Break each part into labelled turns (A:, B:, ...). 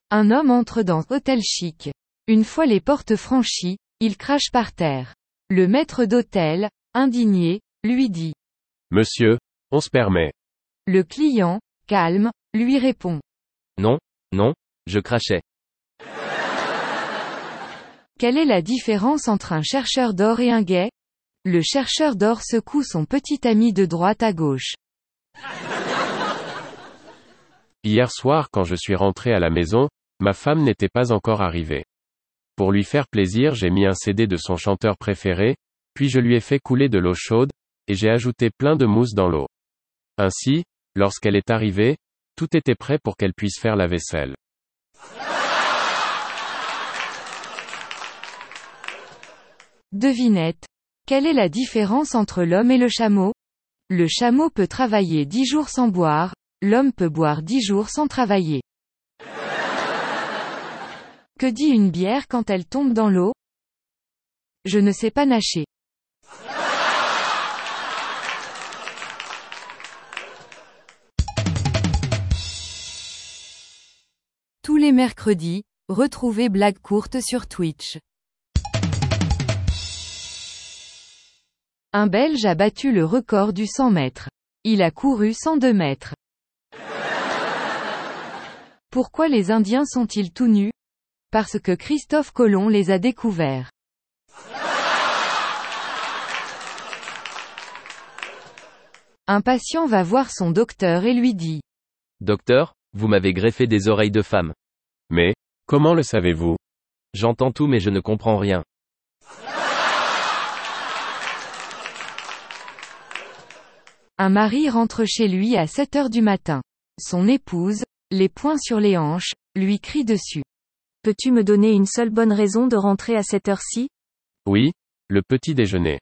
A: Un homme entre dans hôtel chic. Une fois les portes franchies, il crache par terre. Le maître d'hôtel, indigné, lui dit.
B: Monsieur, on se permet.
A: Le client, calme, lui répond.
C: Non, non, je crachais.
A: Quelle est la différence entre un chercheur d'or et un guet? Le chercheur d'or secoue son petit ami de droite à gauche.
B: Hier soir quand je suis rentré à la maison, ma femme n'était pas encore arrivée. Pour lui faire plaisir, j'ai mis un CD de son chanteur préféré, puis je lui ai fait couler de l'eau chaude, et j'ai ajouté plein de mousse dans l'eau. Ainsi, lorsqu'elle est arrivée, tout était prêt pour qu'elle puisse faire la vaisselle.
A: Devinette. Quelle est la différence entre l'homme et le chameau? Le chameau peut travailler 10 jours sans boire, l'homme peut boire 10 jours sans travailler. Que dit une bière quand elle tombe dans l'eau? Je ne sais pas nager. Tous les mercredis, retrouvez Blagues courtes sur Twitch. Un Belge a battu le record du 100 mètres. Il a couru 102 mètres. Pourquoi les Indiens sont-ils tout nus? Parce que Christophe Colomb les a découverts. Un patient va voir son docteur et lui dit.
C: Docteur, vous m'avez greffé des oreilles de femme.
B: Mais, comment le savez-vous?
C: J'entends tout mais je ne comprends rien.
A: Un mari rentre chez lui à 7 heures du matin. Son épouse, les poings sur les hanches, lui crie dessus.
D: Peux-tu me donner une seule bonne raison de rentrer à cette heure-ci?
B: Oui, le petit déjeuner.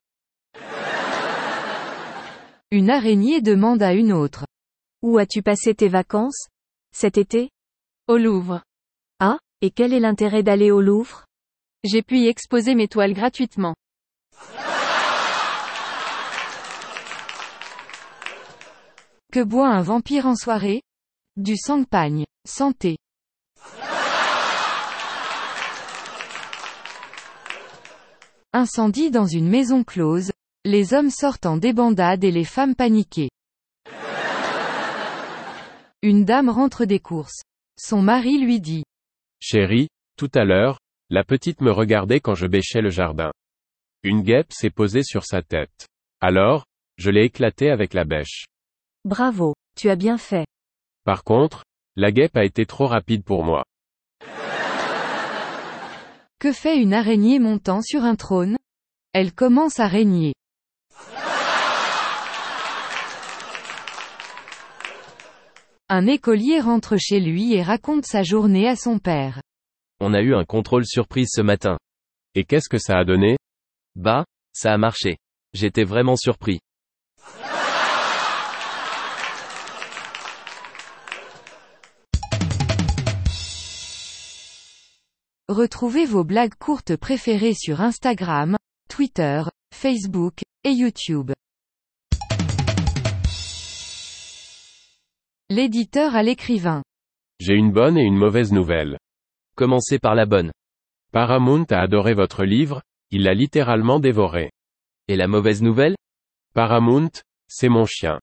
A: Une araignée demande à une autre.
D: Où as-tu passé tes vacances? Cet été?
E: Au Louvre.
D: Ah, et quel est l'intérêt d'aller au Louvre?
E: J'ai pu y exposer mes toiles gratuitement.
A: Que boit un vampire en soirée? Du champagne. Santé. Incendie dans une maison close. Les hommes sortent en débandade et les femmes paniquées. Une dame rentre des courses. Son mari lui dit.
B: Chérie, tout à l'heure, la petite me regardait quand je bêchais le jardin. Une guêpe s'est posée sur sa tête. Alors, je l'ai éclatée avec la bêche.
D: Bravo, tu as bien fait.
B: Par contre, la guêpe a été trop rapide pour moi.
A: Que fait une araignée montant sur un trône? Elle commence à régner. Un écolier rentre chez lui et raconte sa journée à son père.
C: On a eu un contrôle surprise ce matin.
B: Et qu'est-ce que ça a donné?
C: Bah, ça a marché. J'étais vraiment surpris.
A: Retrouvez vos blagues courtes préférées sur Instagram, Twitter, Facebook, et YouTube. L'éditeur à l'écrivain.
B: J'ai une bonne et une mauvaise nouvelle.
C: Commencez par la bonne.
B: Paramount a adoré votre livre, il l'a littéralement dévoré.
C: Et la mauvaise nouvelle?
B: Paramount, c'est mon chien.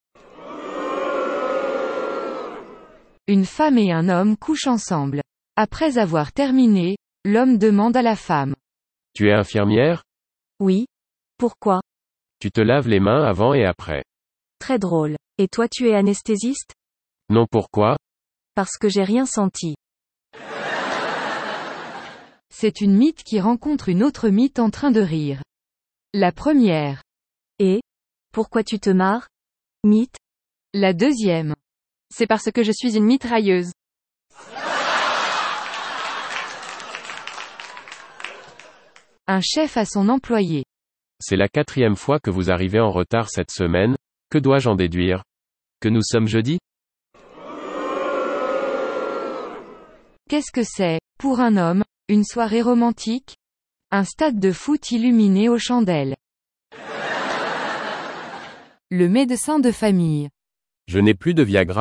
A: Une femme et un homme couchent ensemble. Après avoir terminé, l'homme demande à la femme.
B: Tu es infirmière?
D: Oui. Pourquoi?
B: Tu te laves les mains avant et après.
D: Très drôle. Et toi tu es anesthésiste?
B: Non, pourquoi?
D: Parce que j'ai rien senti.
A: C'est une mythe qui rencontre une autre mythe en train de rire. La première.
D: Et? Pourquoi tu te marres? Mythe?
A: La deuxième.
E: C'est parce que je suis une mitrailleuse.
A: Un chef à son employé.
B: C'est la 4e fois que vous arrivez en retard cette semaine, que dois-je en déduire?
C: Que nous sommes jeudi?
A: Qu'est-ce que c'est, pour un homme, une soirée romantique? Un stade de foot illuminé aux chandelles. Le médecin de famille.
B: Je n'ai plus de Viagra.